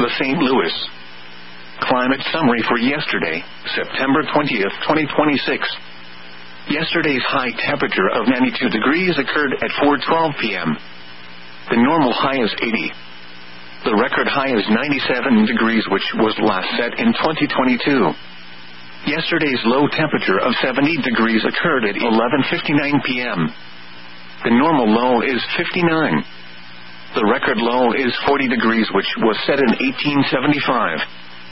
The St. Louis Climate Summary for yesterday, September 20th, 2026. Yesterday's high temperature of 92 degrees occurred at 4:12 p.m. The normal high is 80. The record high is 97 degrees, which was last set in 2022. Yesterday's low temperature of 70 degrees occurred at 11:59 p.m. The normal low is 59. The record low is 40 degrees, which was set in 1875.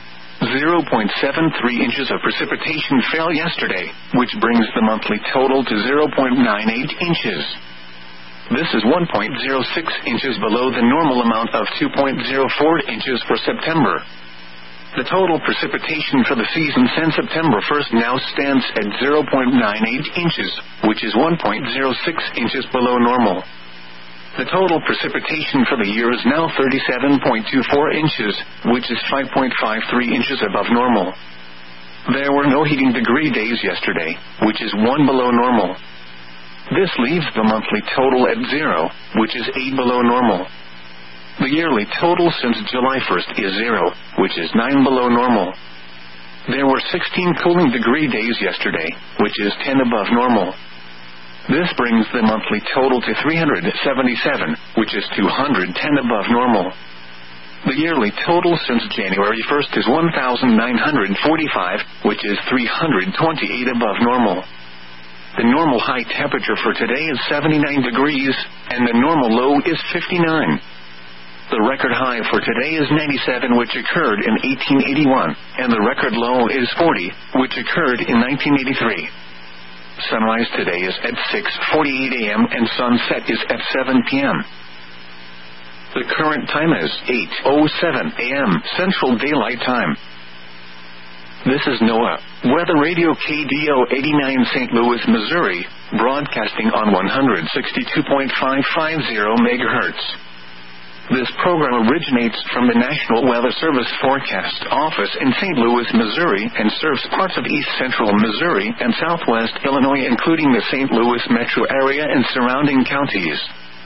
0.73 inches of precipitation fell yesterday, which brings the monthly total to 0.98 inches. This is 1.06 inches below the normal amount of 2.04 inches for September. The total precipitation for the season since September 1st now stands at 0.98 inches, which is 1.06 inches below normal. The total precipitation for the year is now 37.24 inches, which is 5.53 inches above normal. There were no heating degree days yesterday, which is 1 below normal. This leaves the monthly total at 0, which is 8 below normal. The yearly total since July 1st is 0, which is 9 below normal. There were 16 cooling degree days yesterday, which is 10 above normal. This brings the monthly total to 377, which is 210 above normal. The yearly total since January 1st is 1,945, which is 328 above normal. The normal high temperature for today is 79 degrees, and the normal low is 59. The record high for today is 97, which occurred in 1881, and the record low is 40, which occurred in 1983. Sunrise today is at 6:48 a.m. and sunset is at 7 p.m. The current time is 8:07 a.m. Central Daylight Time. This is NOAA Weather Radio KDO 89 St. Louis, Missouri, broadcasting on 162.550 MHz. This program originates from the National Weather Service Forecast Office in St. Louis, Missouri, and serves parts of east central Missouri and southwest Illinois, including the St. Louis metro area and surrounding counties.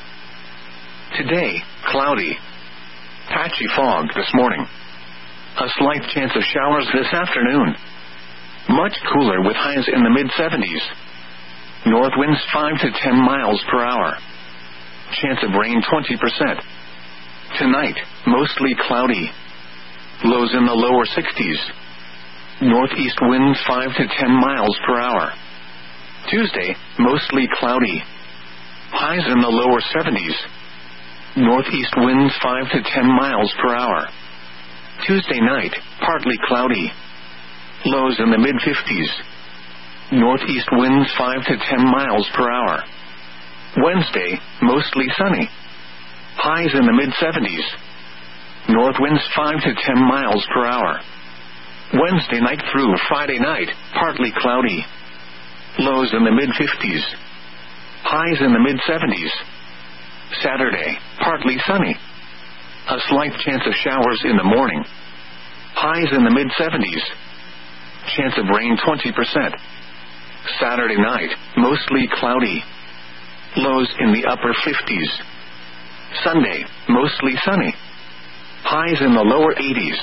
Today, cloudy. Patchy fog this morning. A slight chance of showers this afternoon. Much cooler with highs in the mid-70s. North winds 5 to 10 miles per hour. Chance of rain 20%. Tonight, mostly cloudy. Lows in the lower 60s. Northeast winds 5 to 10 miles per hour. Tuesday, mostly cloudy. Highs in the lower 70s. Northeast winds 5 to 10 miles per hour. Tuesday night, partly cloudy. Lows in the mid-50s. Northeast winds 5 to 10 miles per hour. Wednesday, mostly sunny. Highs in the mid-70s. North winds 5 to 10 miles per hour. Wednesday night through Friday night, partly cloudy. Lows in the mid-50s. Highs in the mid-70s. Saturday, partly sunny. A slight chance of showers in the morning. Highs in the mid-70s. Chance of rain 20%. Saturday night, mostly cloudy. Lows in the upper 50s. Sunday, mostly sunny. Highs in the lower 80s.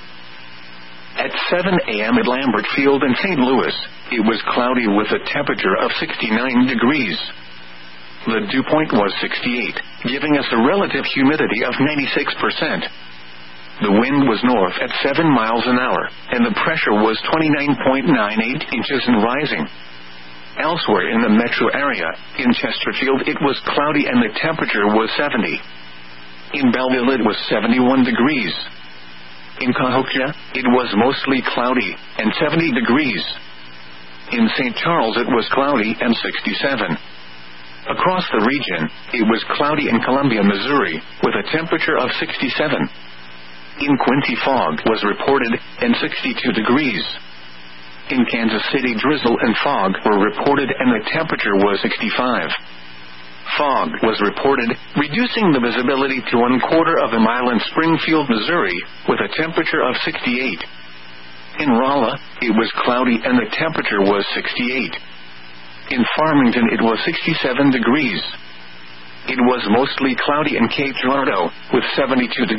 At 7 a.m. at Lambert Field in St. Louis, it was cloudy with a temperature of 69 degrees. The dew point was 68, giving us a relative humidity of 96%. The wind was north at 7 miles an hour, and the pressure was 29.98 inches and rising. Elsewhere in the metro area, in Chesterfield it was cloudy and the temperature was 70. In Belleville it was 71 degrees. In Cahokia, it was mostly cloudy and 70 degrees. In St. Charles it was cloudy and 67. Across the region, it was cloudy in Columbia, Missouri, with a temperature of 67. In Quincy fog was reported and 62 degrees. In Kansas City, drizzle and fog were reported and the temperature was 65. Fog was reported, reducing the visibility to 1/4 of a mile in Springfield, Missouri, with a temperature of 68. In Rolla, it was cloudy and the temperature was 68. In Farmington, it was 67 degrees. It was mostly cloudy in Cape Girardeau, with 72 degrees.